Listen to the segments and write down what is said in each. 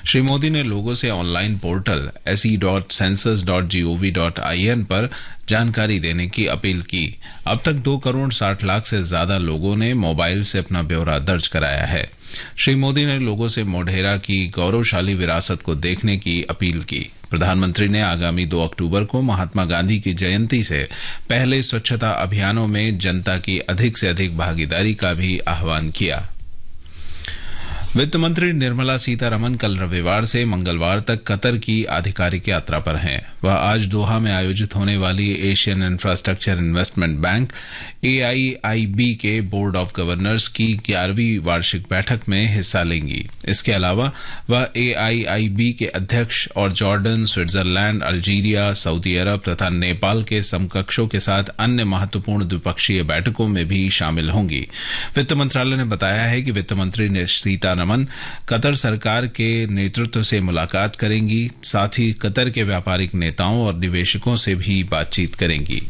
श्री मोदी ने लोगों से ऑनलाइन पोर्टल se.census.gov.in पर जानकारी देने की अपील की। अब तक 2 करोड़ 60 लाख से ज्यादा लोगों ने मोबाइल से अपना ब्यौरा दर्ज कराया है। श्री मोदी ने लोगों से मोढेरा की गौरवशाली विरासत को देखने की अपील की। प्रधानमंत्री ने आगामी 2 अक्टूबर को महात्मा गांधी की जयंती से पहले स्वच्छता अभियानों में जनता की अधिक से अधिक भागीदारी का भी आह्वान किया। वित्त मंत्री निर्मला सीतारमण कल रविवार से मंगलवार तक कतर की आधिकारिक यात्रा पर हैं। वह आज दोहा में आयोजित होने वाली Asian infrastructure investment bank AIIB के बोर्ड ऑफ गवर्नर्स की 11वीं वार्षिक बैठक में हिस्सा लेंगी। इसके अलावा वह AIIB के अध्यक्ष और जॉर्डन, स्विट्जरलैंड, अल्जीरिया, सऊदी अरब तथा नेपाल के समकक्षों के साथ अन्य महत्वपूर्ण द्विपक्षीय बैठकों में भी शामिल होंगी। वित्त मंत्रालय ने बताया है कि वित्त मंत्री ने सीतारमण कतर सरकार के नेतृत्व से मुलाकात करेंगी, साथ ही कतर के व्यापारिक नेताओं और निवेशकों से भी बातचीत करेंगी।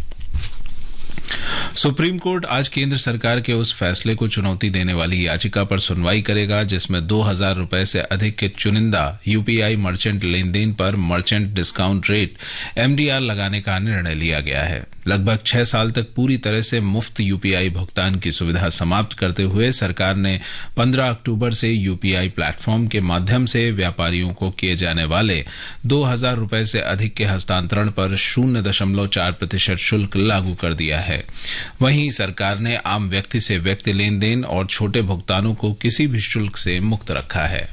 सुप्रीम कोर्ट आज केंद्र सरकार के उस फैसले को चुनौती देने वाली याचिका पर सुनवाई करेगा जिसमें 2,000 रुपए से अधिक के चुनिंदा UPI मर्चेंट लेनदेन पर मर्चेंट डिस्काउंट रेट MDR लगाने का निर्णय लिया गया है। लगभग 6 साल तक पूरी तरह से मुफ्त UPI भुगतान की सुविधा समाप्त करते हुए सरकार ने 15 अक्टूबर से UPI प्लेटफॉर्म के माध्यम से व्यापारियों को किए जाने वाले 2,000 रुपए से अधिक के हस्तांतरण पर 0.4% शुल्क लागू कर दिया है। वहीं सरकार ने आम व्यक्ति से व्यक्ति लेन देन और छोटे भुगतानों को किसी भी शुल्क से मुक्त रखा है।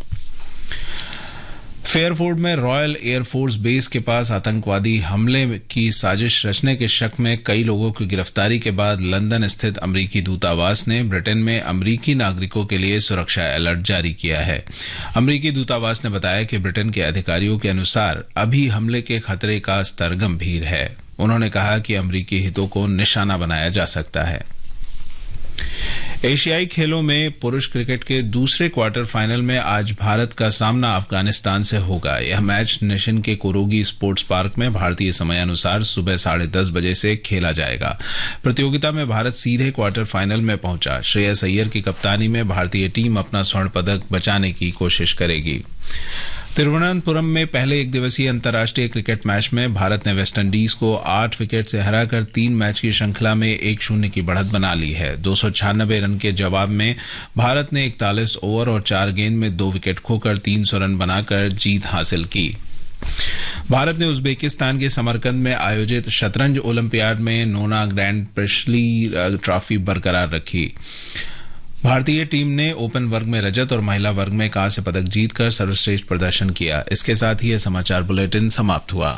फेयरफोर्ड में रॉयल एयरफोर्स बेस के पास आतंकवादी हमले की साजिश रचने के शक में कई लोगों की गिरफ्तारी के बाद लंदन स्थित अमरीकी दूतावास ने ब्रिटेन में अमरीकी नागरिकों के लिए सुरक्षा अलर्ट जारी किया है। अमरीकी दूतावास ने बताया कि ब्रिटेन के अधिकारियों के अनुसार अभी हमले के खतरे का स्तर गंभीर है। उन्होंने कहा कि अमरीकी हितों को निशाना बनाया जा सकता है। एशियाई खेलों में पुरुष क्रिकेट के दूसरे क्वार्टर फाइनल में आज भारत का सामना अफगानिस्तान से होगा। यह मैच नेशन के कोरोगी स्पोर्ट्स पार्क में भारतीय समयानुसार सुबह 10:30 बजे से खेला जाएगा। प्रतियोगिता में भारत सीधे क्वार्टर फाइनल में पहुंचा। श्रेयस अय्यर की कप्तानी में भारतीय टीम अपना स्वर्ण पदक बचाने की कोशिश करेगी। तिरुवनंतपुरम में पहले एक दिवसीय अंतर्राष्ट्रीय क्रिकेट मैच में भारत ने वेस्टइंडीज को 8 विकेट से हराकर 3 मैच की श्रृंखला में 1-0 की बढ़त बना ली है। 296 रन के जवाब में भारत ने 41 ओवर और 4 गेंद में 2 विकेट खोकर 300 रन बनाकर जीत हासिल की। भारत ने उज्बेकिस्तान के समरकंद में आयोजित शतरंज ओलंपियाड में नोना ग्रैंड प्रिशली ट्रॉफी बरकरार रखी। भारतीय टीम ने ओपन वर्ग में रजत और महिला वर्ग में कांस्य पदक जीतकर सर्वश्रेष्ठ प्रदर्शन किया। इसके साथ ही यह समाचार बुलेटिन समाप्त हुआ।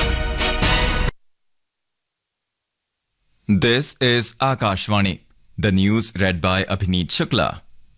This is Akashvani, the news red bye अभिनीत Shukla.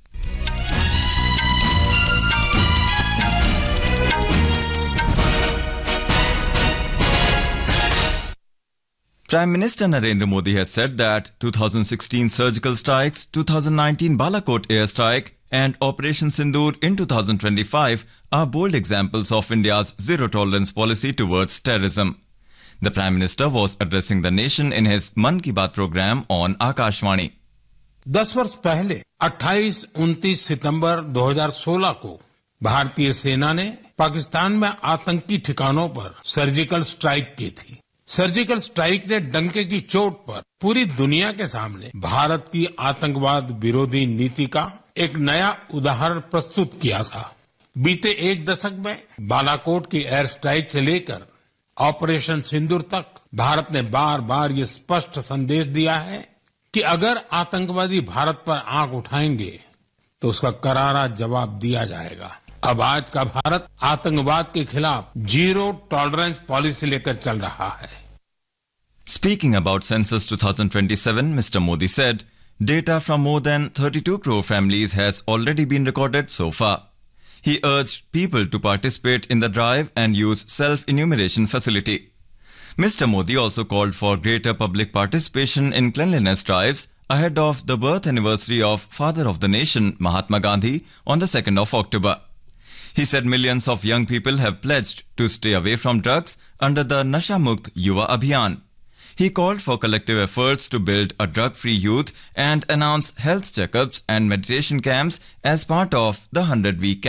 Prime Minister Narendra Modi has said that 2016 surgical strikes, 2019 Balakot airstrike and Operation Sindoor in 2025 are bold examples of India's zero-tolerance policy towards terrorism. The Prime Minister was addressing the nation in his Mann Ki Baat program on Akashvani. 10 वर्ष पहले 28-29 सितंबर 2016 को भारतीय सेना ने पाकिस्तान में आतंकी ठिकानों पर सर्जिकल स्ट्राइक की थी। सर्जिकल स्ट्राइक ने डंके की चोट पर पूरी दुनिया के सामने भारत की आतंकवाद विरोधी नीति का एक नया उदाहरण प्रस्तुत किया था। बीते 1 दशक में बालाकोट की एयर स्ट्राइक से लेकर ऑपरेशन सिंदूर तक भारत ने बार बार ये स्पष्ट संदेश दिया है कि अगर आतंकवादी भारत पर आंख उठाएंगे तो उसका करारा जवाब दिया जाएगा। अब आज का भारत आतंकवाद के खिलाफ जीरो टॉलरेंस पॉलिसी लेकर चल रहा है। Speaking about Census 2027, Mr. Modi said, data from more than 32 crore families has already been recorded so far. He urged people to participate in the drive and use self-enumeration facility. Mr. Modi also called for greater public participation in cleanliness drives ahead of the birth anniversary of Father of the Nation, Mahatma Gandhi, on the 2nd of October. He said millions of young people have pledged to stay away from drugs under the Nasha Mukt Yuva Abhiyan. He called for collective efforts to build a drug-free youth and announce health checkups and meditation camps as part of the 100-week campaign.